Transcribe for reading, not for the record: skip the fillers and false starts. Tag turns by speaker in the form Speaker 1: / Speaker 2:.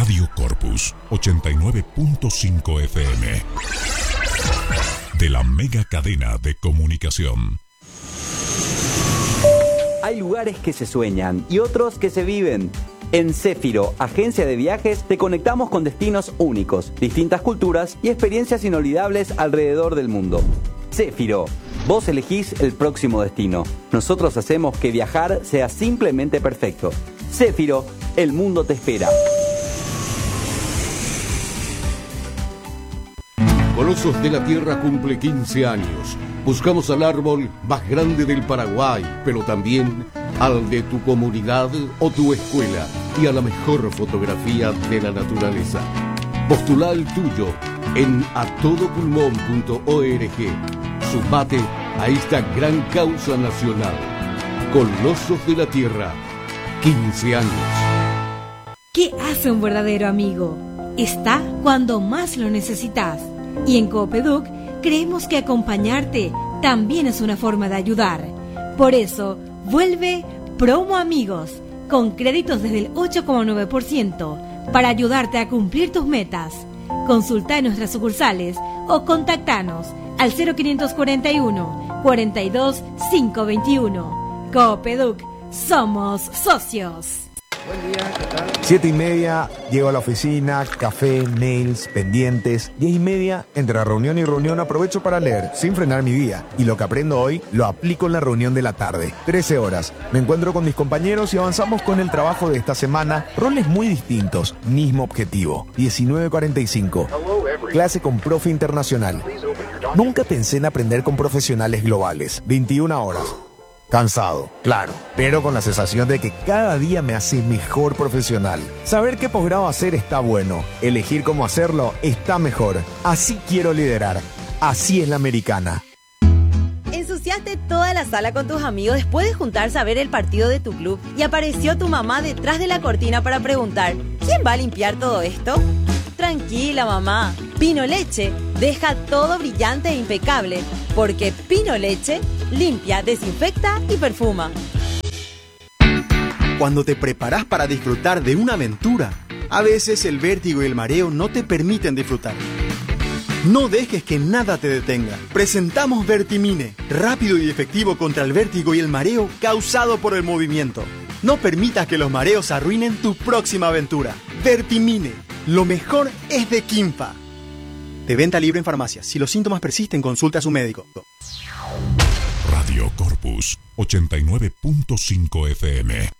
Speaker 1: Radio Corpus 89.5 FM. De la mega cadena de comunicación.
Speaker 2: Hay lugares que se sueñan y otros que se viven. En Céfiro, agencia de viajes, te conectamos con destinos únicos, distintas culturas y experiencias inolvidables alrededor del mundo. Céfiro, vos elegís el próximo destino. Nosotros hacemos que viajar sea simplemente perfecto. Céfiro, el mundo te espera.
Speaker 3: Colosos de la Tierra cumple 15 años. Buscamos al árbol más grande del Paraguay, pero también al de tu comunidad o tu escuela y a la mejor fotografía de la naturaleza. Postula el tuyo en atodopulmón.org. Sumate a esta gran causa nacional. Colosos de la Tierra, 15 años.
Speaker 4: ¿Qué hace un verdadero amigo? Está cuando más lo necesitas. Y en Coopeduc creemos que acompañarte también es una forma de ayudar. Por eso, vuelve Promo Amigos, con créditos desde el 8,9% para ayudarte a cumplir tus metas. Consulta en nuestras sucursales o contactanos al 0541 42 521. Coopeduc, somos socios.
Speaker 5: Buen día, ¿qué tal?
Speaker 6: 7:30, llego a la oficina, café, mails, pendientes. 10:30, entre reunión y reunión aprovecho para leer, sin frenar mi día. Y lo que aprendo hoy, lo aplico en la reunión de la tarde. 13 horas, me encuentro con mis compañeros y avanzamos con el trabajo de esta semana. Roles muy distintos, mismo objetivo. 19:45, clase con profe internacional. Nunca pensé en aprender con profesionales globales. 21 horas. Cansado, claro, pero con la sensación de que cada día me hace mejor profesional. Saber qué posgrado hacer está bueno, elegir cómo hacerlo está mejor. Así quiero liderar, así es la americana.
Speaker 7: Ensuciaste toda la sala con tus amigos después de juntarse a ver el partido de tu club y apareció tu mamá detrás de la cortina para preguntar: ¿quién va a limpiar todo esto? Tranquila, mamá. Pino Leche deja todo brillante e impecable, porque Pino Leche limpia, desinfecta y perfuma.
Speaker 8: Cuando te preparas para disfrutar de una aventura, a veces el vértigo y el mareo no te permiten disfrutar. No dejes que nada te detenga. Presentamos Vertimine, rápido y efectivo contra el vértigo y el mareo causado por el movimiento. No permitas que los mareos arruinen tu próxima aventura. Vertimine, lo mejor es de Quimpa. De venta libre en farmacias. Si los síntomas persisten, consulta a su médico.
Speaker 1: Radio Corpus 89.5 FM.